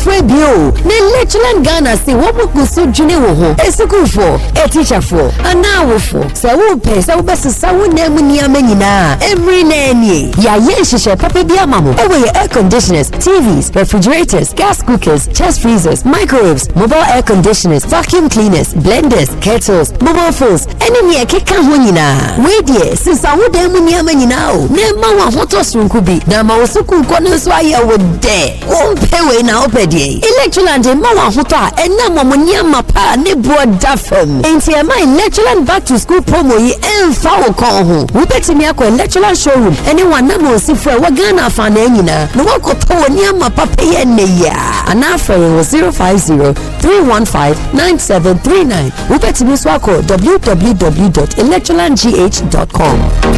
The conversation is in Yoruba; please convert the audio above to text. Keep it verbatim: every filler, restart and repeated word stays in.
free bio ne Lectureland Ghana say wo buku so dwene wo ho esukuu for e teacher for ana wo for say wo pe say wo besesa wo na mu ni amanyina every nanny ya ye hihye papa bi amamo e we air conditioners, T Vs, refrigerators, gas cookers, chest freezers, microwaves, mobile air conditioners, vacuum cleaners, blenders, kettles, mobile phones enemy e keka ho nyina we die since wo da mu ni amanyina o na ma wa hoto sunku bi na ma wo suku ko no so aye wo de wo pe we na opedie Lectureland ma wa hoto a ena mo ni amapa ne bo da fam enti e my Lectureland back to school promo yi emfa wo kon ho wo betimi akọ Lectureland showroom anyone na mo sifu e wo Ghana fa na nyina no wo koto ni amapa pe ye ne ya ana fa wo zero five zero three one five nine seven three nine wo betimi so akọ w w w dot electureland g h dot com.